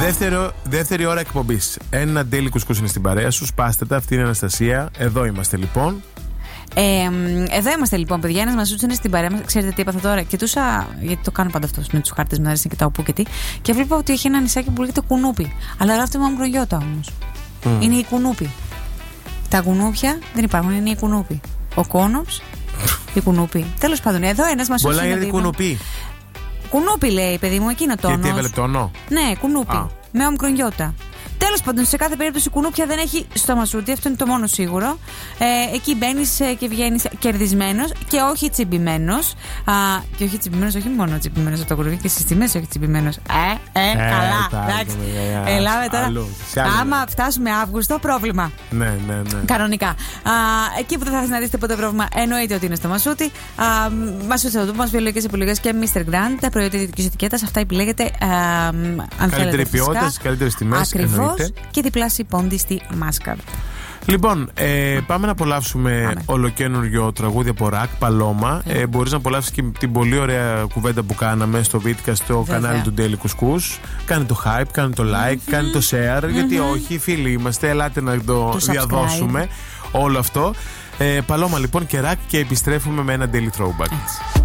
Δεύτερη ώρα εκπομπής. Ένα daily κουσκούς είναι στην παρέα σου. Σπάστε τα, αυτή είναι η Αναστασία. Εδώ είμαστε λοιπόν. Εδώ είμαστε λοιπόν, παιδιά. Ένας Μασούτσος είναι στην παρέα μας. Ξέρετε τι έπαθα τώρα? Κοιτούσα, γιατί το κάνω πάντα αυτό με τους χάρτες, μου αρέσει να κοιτάω πού και τι. Και βλέπω ότι έχει ένα νησάκι που λέγεται Κουνούπι. Αλλά γράφεται με Μικρογιώτα όμως. Είναι η Κουνούπι. Τα κουνούπια δεν υπάρχουν, είναι η Κουνούπι. Ο Κόνοψ, η Κουνούπι. Τέλος πάντων, εδώ ένας Μασούτσος. Μπορεί να είναι Κουνούπι. Κουνούπι λέει, παιδί μου, εκεί είναι ο τόνος. Γιατί έβαλε τόνο? Ναι, Κουνούπι. Με Μικρογιώτα. Τέλος πάντων, σε κάθε περίπτωση κουνούπια δεν έχει στο Μασούτι, αυτό είναι το μόνο σίγουρο. Εκεί μπαίνεις και βγαίνεις κερδισμένος και όχι τσιμπημένος. Και όχι τσιμπημένος, όχι μόνο τσιμπημένος από το κουνούπι, και στις τιμές όχι τσιμπημένος. Καλά, εντάξει. Ελάμε τώρα. Άμα φτάσουμε Αύγουστο, πρόβλημα. Ναι. Κανονικά. Εκεί που δεν θα θες να δείτε ποτέ πρόβλημα, εννοείται ότι είναι στο Μασούτι. Μασούτι θα το πούμε, βιολογικές επιλογές και Mr. Grand, τα προϊόντα δυτικής ετικέτας. Αυτά επιλέγετε. Καλύτερη ποιότητα, καλύτερες τιμές. Και διπλάσιοι πόντι στη Μάσκαρ. Λοιπόν, πάμε να απολαύσουμε ολοκαίνουργιο τραγούδι από Ρακ, Παλώμα. Μπορείς να απολαύσεις και την πολύ ωραία κουβέντα που κάναμε στο Βίτκα, στο κανάλι του Daily Κουσκούς. Κάνε το hype, κάνε το like, κάνε το share. Γιατί όχι, φίλοι είμαστε, ελάτε να το διαδώσουμε όλο αυτό. Παλώμα λοιπόν και Ρακ, και επιστρέφουμε με ένα Daily Throwback.